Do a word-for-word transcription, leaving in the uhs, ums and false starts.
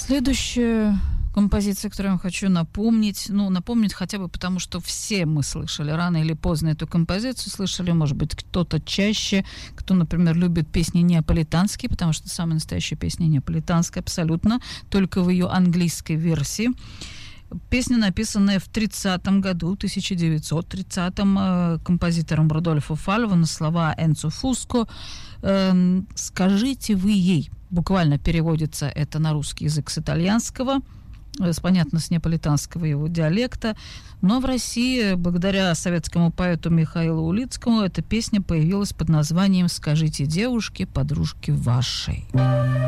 Следующая композиция, которую я хочу напомнить, ну, напомнить хотя бы потому, что все мы слышали рано или поздно эту композицию, слышали, может быть, кто-то чаще, кто, например, любит песни неаполитанские, потому что самая настоящая песня неаполитанская абсолютно, только в ее английской версии. Песня, написанная в тридцатом году, тысяча девятьсот тридцатом, э, композитором Рудольфо Фальво на слова Энцо Фуско. Э, «Скажите вы ей». Буквально переводится это на русский язык с итальянского, э, с, понятно, с неаполитанского его диалекта. Но в России, благодаря советскому поэту Михаилу Улицкому, эта песня появилась под названием «Скажите девушке, подружке вашей».